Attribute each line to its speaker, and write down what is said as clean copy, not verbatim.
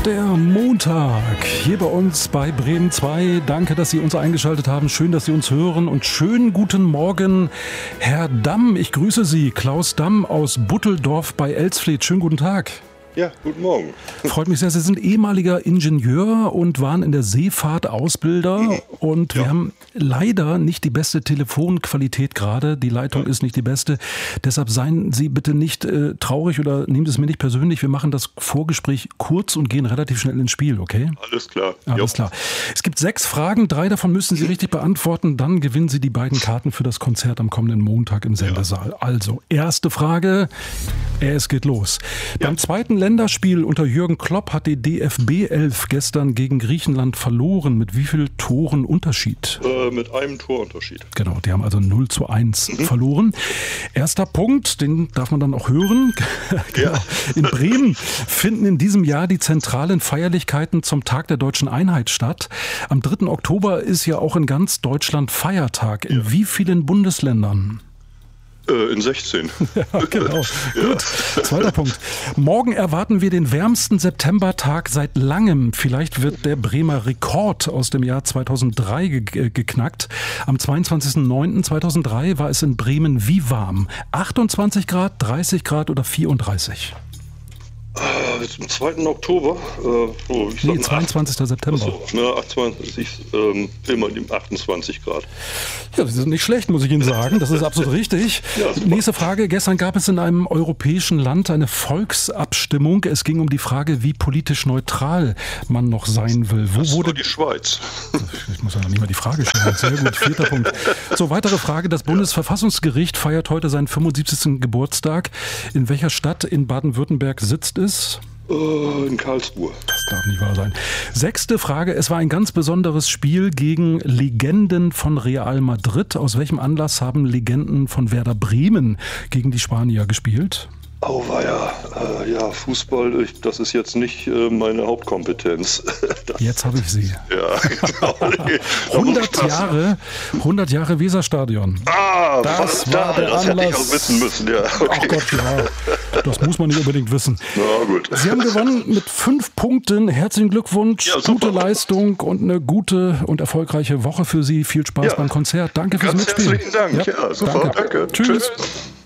Speaker 1: Der Montag hier bei uns bei Bremen 2. Danke, dass Sie uns eingeschaltet haben. Schön, dass Sie uns hören und schönen guten Morgen, Herr Damm. Ich grüße Sie, Klaus Damm aus Butteldorf bei Elsfleth. Schönen guten Tag.
Speaker 2: Ja, guten Morgen.
Speaker 1: Freut mich sehr. Sie sind ehemaliger Ingenieur und waren in der Seefahrt Ausbilder. Und wir haben leider nicht die beste Telefonqualität gerade. Die Leitung ist nicht die beste. Deshalb seien Sie bitte nicht traurig oder nehmen Sie es mir nicht persönlich. Wir machen das Vorgespräch kurz und gehen relativ schnell ins Spiel, okay?
Speaker 2: Alles klar.
Speaker 1: Alles klar. Es gibt 6 Fragen. 3 davon müssen Sie richtig beantworten. Dann gewinnen Sie die beiden Karten für das Konzert am kommenden Montag im Sendesaal. Also, erste Frage. Es geht los. Beim zweiten Länderspiel unter Jürgen Klopp hat die DFB 11 gestern gegen Griechenland verloren. Mit wie vielen Toren Unterschied?
Speaker 2: Mit einem Torunterschied.
Speaker 1: Genau, die haben also 0:1 verloren. Erster Punkt, den darf man dann auch hören. Genau. In Bremen finden in diesem Jahr die zentralen Feierlichkeiten zum Tag der Deutschen Einheit statt. Am 3. Oktober ist ja auch in ganz Deutschland Feiertag. In wie vielen Bundesländern?
Speaker 2: In 16.
Speaker 1: Ja, genau. Gut. Zweiter Punkt. Morgen erwarten wir den wärmsten Septembertag seit langem. Vielleicht wird der Bremer Rekord aus dem Jahr 2003 geknackt. Am 22.09.2003 war es in Bremen wie warm? 28 Grad, 30 Grad oder 34?
Speaker 2: Zum 2. Oktober?
Speaker 1: 22. September.
Speaker 2: Achso, 28, immer dem 28 Grad.
Speaker 1: Ja, das ist nicht schlecht, muss ich Ihnen sagen. Das ist absolut richtig.
Speaker 2: Ja,
Speaker 1: nächste Frage. Gestern gab es in einem europäischen Land eine Volksabstimmung. Es ging um die Frage, wie politisch neutral man noch sein will.
Speaker 2: Das war die Schweiz.
Speaker 1: Ich muss ja noch nicht mal die Frage stellen. Sehr gut, 4. Punkt. So, weitere Frage. Das Bundesverfassungsgericht feiert heute seinen 75. Geburtstag. In welcher Stadt in Baden-Württemberg sitzt es?
Speaker 2: In Karlsruhe.
Speaker 1: Das darf nicht wahr sein. 6. Frage. Es war ein ganz besonderes Spiel gegen Legenden von Real Madrid. Aus welchem Anlass haben Legenden von Werder Bremen gegen die Spanier gespielt?
Speaker 2: Auweia, ja, Fußball, das ist jetzt nicht meine Hauptkompetenz.
Speaker 1: Jetzt habe ich sie.
Speaker 2: Ja, genau.
Speaker 1: 100 Jahre Weserstadion.
Speaker 2: Das war der Anlass. Hätte ich auch wissen müssen, ja. Okay.
Speaker 1: Ach Gott, ja. Das muss man nicht unbedingt wissen.
Speaker 2: Na gut.
Speaker 1: Sie haben gewonnen mit 5 Punkten. Herzlichen Glückwunsch,
Speaker 2: Ja,
Speaker 1: gute Leistung und eine gute und erfolgreiche Woche für Sie. Viel Spaß beim Konzert. Danke fürs
Speaker 2: Ganz
Speaker 1: Mitspielen.
Speaker 2: herzlichen Dank. Ja, super. Danke.
Speaker 1: Tschüss.